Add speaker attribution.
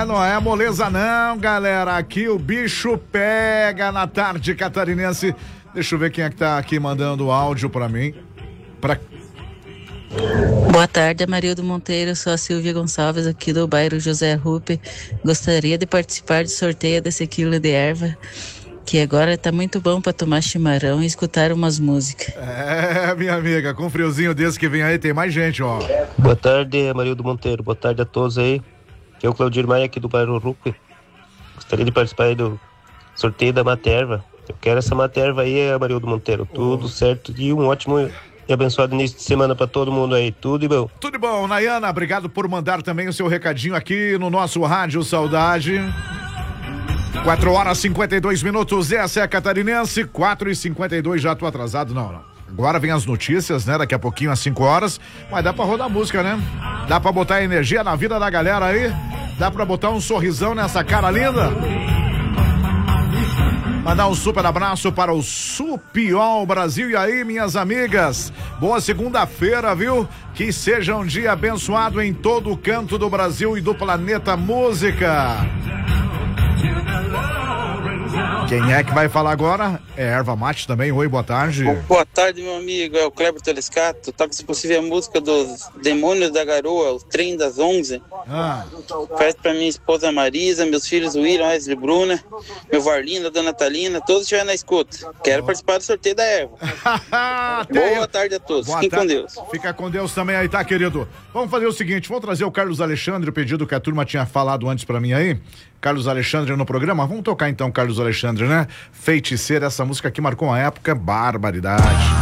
Speaker 1: não é moleza não, galera. Aqui o bicho pega na tarde catarinense. Deixa eu ver quem é que tá aqui mandando áudio pra mim.
Speaker 2: Boa tarde, Amarildo Monteiro. Sou a Silvia Gonçalves, aqui do bairro José Rupe. Gostaria de participar do sorteio desse quilo de erva, que agora tá muito bom pra tomar chimarrão e escutar umas músicas.
Speaker 1: É, minha amiga, com um friozinho desse que vem aí, tem mais gente, ó.
Speaker 3: Boa tarde, Amarildo Monteiro. Boa tarde a todos aí. Aqui é o Claudir Maia, aqui do bairro Rupe. Gostaria de participar aí do sorteio da Materva. Eu quero essa Materva aí, Amarildo Monteiro. Tudo certo e um ótimo e abençoado início de semana pra todo mundo aí. Tudo de bom.
Speaker 1: Tudo de bom, Nayana. Obrigado por mandar também o seu recadinho aqui no nosso Rádio Saudade. 4h52, essa é a Catarinense. 4h52, já tô atrasado, não. Agora vem as notícias, né? Daqui a pouquinho às 5 horas. Mas dá pra rodar música, né? Dá pra botar energia na vida da galera aí. Dá pra botar um sorrisão nessa cara linda. Mandar um super abraço para o Supiol Brasil. E aí, minhas amigas, boa segunda-feira, viu? Que seja um dia abençoado em todo o canto do Brasil e do planeta música. Quem é que vai falar agora? É Erva Mate também. Oi, boa tarde.
Speaker 4: Boa tarde, meu amigo. É o Kleber Telescato. Toca, se possível, a música dos Demônios da Garoa, o Trem das 11. Faz pra minha esposa Marisa, meus filhos William, Wesley, Bruna, meu Varlinda, Dona Talina, todos estiverem na escuta. Quero participar do sorteio da erva. Boa tarde a todos. Fiquem com Deus.
Speaker 1: Fica com Deus também aí, tá, querido? Vamos fazer o seguinte, vamos trazer o Carlos Alexandre, o pedido que a turma tinha falado antes pra mim aí. Carlos Alexandre no programa. Vamos tocar então Carlos Alexandre, né? Feiticeira, essa música aqui marcou uma época, barbaridade.